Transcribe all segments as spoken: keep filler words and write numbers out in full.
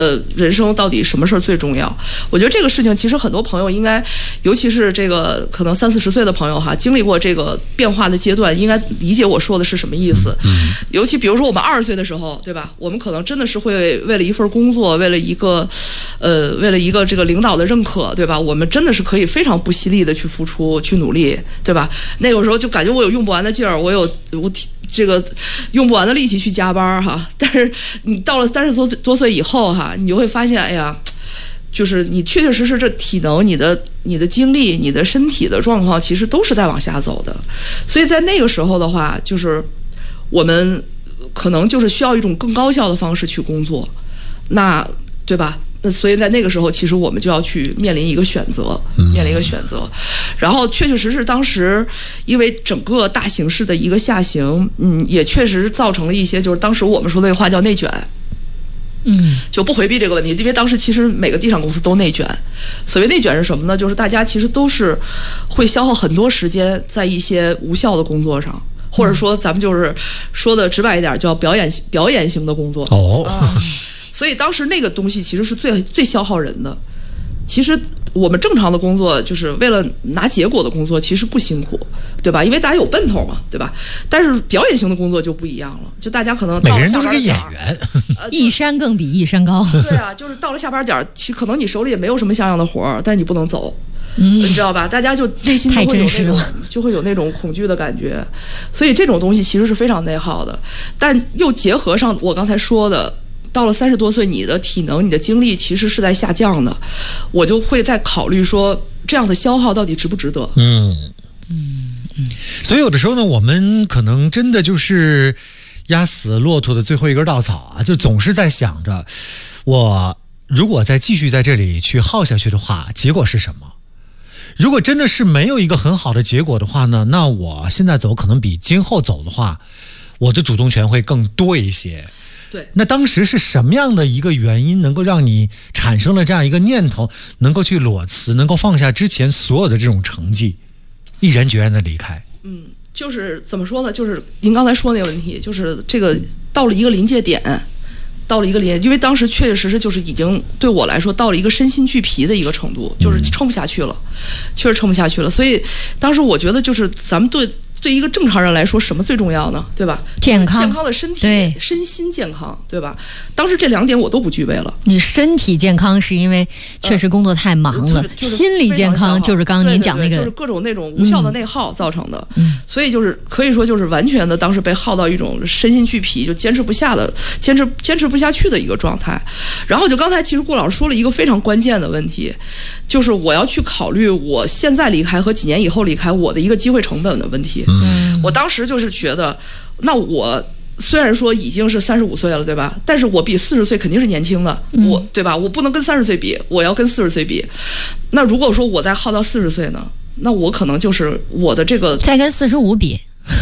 呃，人生到底什么事儿最重要？我觉得这个事情其实很多朋友应该，尤其是这个可能三四十岁的朋友哈，经历过这个变化的阶段，应该理解我说的是什么意思。嗯，尤其比如说我们二十岁的时候，对吧？我们可能真的是会为了一份工作，为了一个，呃，为了一个这个领导的认可，对吧？我们真的是可以非常不惜力的去付出、去努力，对吧？那个时候就感觉我有用不完的劲儿，我有我这个用不完的力气去加班哈。但是你到了三十多多岁以后哈。你就会发现，哎呀，就是你确确实实这体能、你的、你的精力、你的身体的状况，其实都是在往下走的。所以在那个时候的话，就是我们可能就是需要一种更高效的方式去工作，那对吧？那所以在那个时候，其实我们就要去面临一个选择，面临一个选择。然后确确实实当时因为整个大形势的一个下行，嗯，也确实造成了一些，就是当时我们说那话叫内卷。嗯，就不回避这个问题，因为当时其实每个地产公司都内卷。所谓内卷是什么呢？就是大家其实都是会消耗很多时间在一些无效的工作上，或者说咱们就是说的直白一点，叫表演表演型的工作。哦，啊，所以当时那个东西其实是最最消耗人的。其实我们正常的工作就是为了拿结果的工作，其实不辛苦，对吧？因为大家有奔头嘛，对吧？但是表演型的工作就不一样了，就大家可能到了下班点，每个人都是个演员， 呃、一山更比一山高。 对啊，就是到了下班点，其可能你手里也没有什么像样的活儿，但是你不能走，嗯，你知道吧？大家就内心就会有那种就会有那种恐惧的感觉，所以这种东西其实是非常内耗的。但又结合上我刚才说的。到了三十多岁，你的体能、你的精力其实是在下降的，我就会在考虑说，这样的消耗到底值不值得？嗯嗯嗯。所以有的时候呢，我们可能真的就是压死骆驼的最后一根稻草啊，就总是在想着，我如果再继续在这里去耗下去的话，结果是什么？如果真的是没有一个很好的结果的话呢，那我现在走可能比今后走的话，我的主动权会更多一些。 对， 那当时是什么样的一个原因能够让你产生了这样一个念头，能够去裸辞，能够放下之前所有的这种成绩，毅然决然的离开？ 嗯，就是怎么说呢？就是您刚才说那个问题，就是这个到了一个临界点，到了一个临界，因为当时确确实实就是已经对我来说到了一个身心俱疲的一个程度，就是撑不下去了，确实撑不下去了。所以当时我觉得，就是咱们对。对一个正常人来说，什么最重要呢？对吧？ 健康， 健康的身体，身心健康，对吧？当时这两点我都不具备了。 你身体健康是因为确实工作太忙了，呃就是、心理健康就是刚刚您讲那个， 对对对，就是各种那种无效的内耗造成的。嗯，所以就是可以说就是完全的当时被耗到一种身心俱疲，就坚持不下的，坚持坚持不下去的一个状态。然后就刚才其实顾老师说了一个非常关键的问题，就是我要去考虑我现在离开和几年以后离开我的一个机会成本的问题。嗯，我当时就是觉得，那我虽然说已经是三十五岁了，对吧？但是我比四十岁肯定是年轻的，嗯、我对吧？我不能跟三十岁比，我要跟四十岁比。那如果说我再耗到四十岁呢，那我可能就是我的这个再跟四十五比，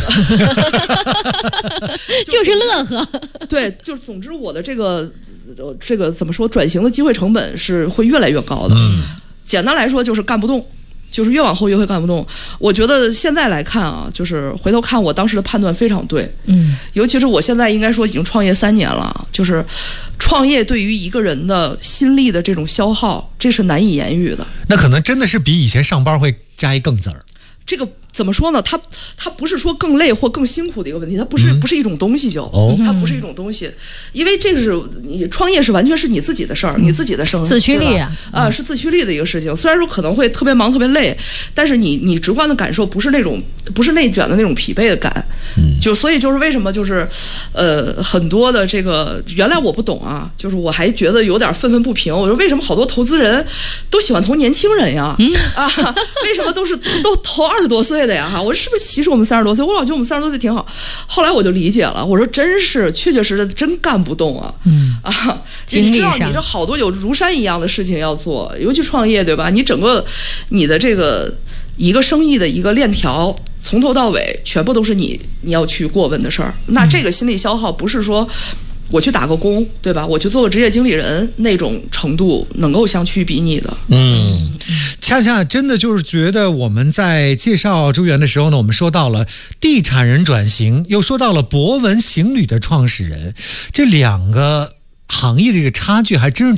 就是乐呵。 对，就总之我的这个这个怎么说，转型的机会成本是会越来越高的。嗯，简单来说就是干不动。就是越往后越会干不动。我觉得现在来看啊，就是回头看我当时的判断非常对。嗯，尤其是我现在应该说已经创业三年了，就是创业对于一个人的心力的这种消耗，这是难以言喻的。 那可能真的是比以前上班会加一更字儿。 这个怎么说呢？它它不是说更累或更辛苦的一个问题，它不是、嗯、不是一种东西就，哦、它不是一种东西，因为这个是你创业是完全是你自己的事儿，嗯、你自己的生意， 自驱力啊， 啊、呃、是自驱力的一个事情。虽然说可能会特别忙特别累，但是你你直观的感受不是那种不是内卷的那种疲惫的感，嗯，就所以就是为什么就是呃很多的这个原来我不懂啊，就是我还觉得有点愤愤不平。我说为什么好多投资人都喜欢投年轻人呀？嗯啊，为什么都是都投二十多岁的呀？哈，我说是不是歧视我们三十多岁？我老觉得我们三十多岁挺好。后来我就理解了，我说真是确确实实真干不动啊！嗯啊，你知道你这好多有如山一样的事情要做，尤其创业对吧？你整个你的这个一个生意的一个链条，从头到尾全部都是你你要去过问的事儿。那这个心理消耗不是说我去打个工，对吧？我去做个职业经理人那种程度能够相去比拟的。嗯， 恰恰真的就是觉得我们在介绍周源的时候呢，我们说到了地产人转型，又说到了博文行旅的创始人，这两个行业的这个差距还真是